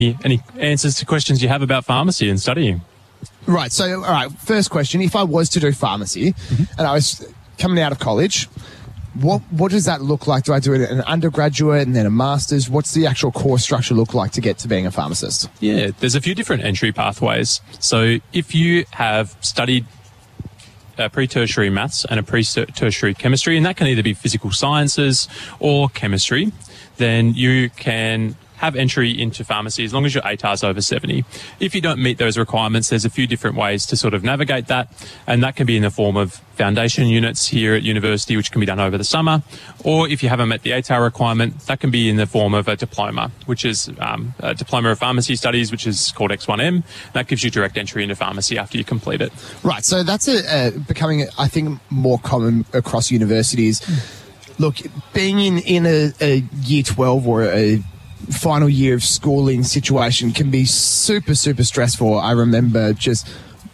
any answers to questions you have about pharmacy and studying. Right. So, all right, first question. If I was to do pharmacy and I was coming out of college, what does that look like? Do I do an undergraduate and then a master's? What's the actual course structure look like to get to being a pharmacist? Yeah, there's a few different entry pathways. So if you have studied pre-tertiary maths and a pre-tertiary chemistry, and that can either be physical sciences or chemistry, then you can have entry into pharmacy as long as your ATAR is over 70. If you don't meet those requirements, there's a few different ways to sort of navigate that, and that can be in the form of foundation units here at university, which can be done over the summer, or if you haven't met the ATAR requirement, that can be in the form of a diploma, which is a Diploma of Pharmacy Studies, which is called X1M. That gives you direct entry into pharmacy after you complete it. Right, so that's becoming, I think, more common across universities. Look, being in a year 12 or a final year of schooling situation can be super, super stressful. I remember just,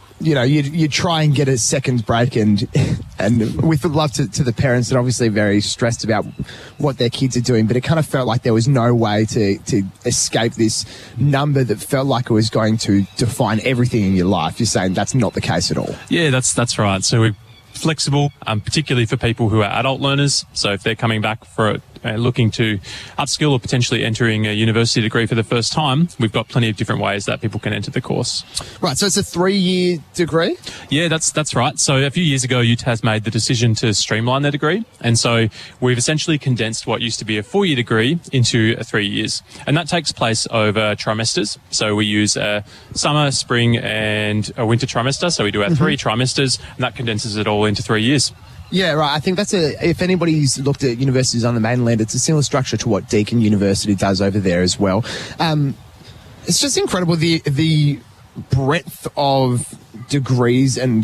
you try and get a second break and with the love to the parents that obviously very stressed about what their kids are doing, but it kind of felt like there was no way to escape this number that felt like it was going to define everything in your life. You're saying that's not the case at all. Yeah, that's right. So we're flexible, particularly for people who are adult learners. So if they're coming back for looking to upskill or potentially entering a university degree for the first time, we've got plenty of different ways that people can enter the course. Right, so it's a 3-year degree? Yeah, that's right. So a few years ago, UTAS made the decision to streamline their degree. And so we've essentially condensed what used to be a 4-year degree into 3 years. And that takes place over trimesters. So we use a summer, spring and a winter trimester. So we do our 3 trimesters, and that condenses it all into 3 years. Yeah, right. I think if anybody's looked at universities on the mainland, it's a similar structure to what Deakin University does over there as well. It's just incredible the breadth of degrees and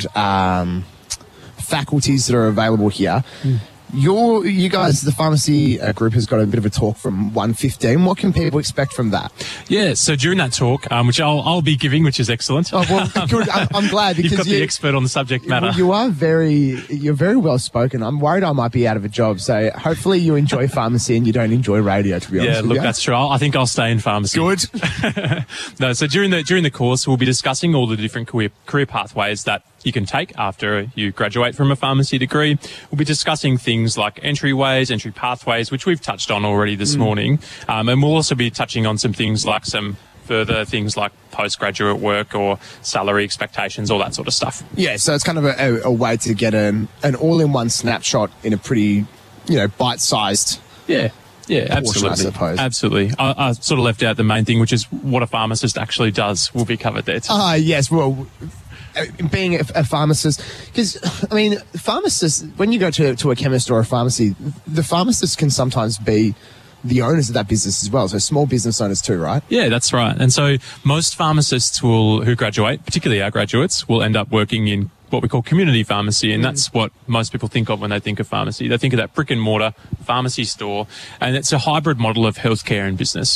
faculties that are available here. You guys, the pharmacy group, has got a bit of a talk from 1:15. What can people expect from that? Yeah, so during that talk, which I'll be giving, which is excellent. Oh, well, good. I'm glad because you've got the expert on the subject matter. You're very well spoken. I'm worried I might be out of a job, so hopefully you enjoy pharmacy and you don't enjoy radio, to be honest with you. Yeah, look, that's true. I think I'll stay in pharmacy. Good. No, so during the course, we'll be discussing all the different career pathways that you can take after you graduate from a pharmacy degree. We'll be discussing things like entryways, entry pathways, which we've touched on already this morning. And we'll also be touching on some things like some further things like postgraduate work or salary expectations, all that sort of stuff. Yeah, so it's kind of a way to get an all-in-one snapshot in a pretty, bite-sized... Yeah, absolutely. I suppose. Absolutely. I sort of left out the main thing, which is what a pharmacist actually does, will be covered there too. Yes, well... being a pharmacist, because, pharmacists, when you go to a chemist or a pharmacy, the pharmacists can sometimes be the owners of that business as well, so small business owners too, right? Yeah, that's right. And so most pharmacists who graduate, particularly our graduates, will end up working in what we call community pharmacy, and that's what most people think of when they think of pharmacy. They think of that brick and mortar pharmacy store, and it's a hybrid model of healthcare and business.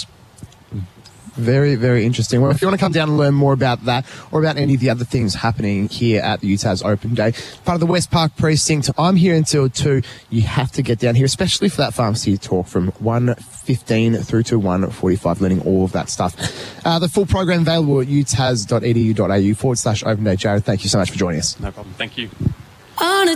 Very, very interesting. Well, if you want to come down and learn more about that or about any of the other things happening here at the UTAS Open Day, part of the West Park Precinct, I'm here until 2. You have to get down here, especially for that pharmacy talk from 1:15 through to 1:45, learning all of that stuff. The full program available at utas.edu.au/Open Day. Jared, thank you so much for joining us. No problem. Thank you. On a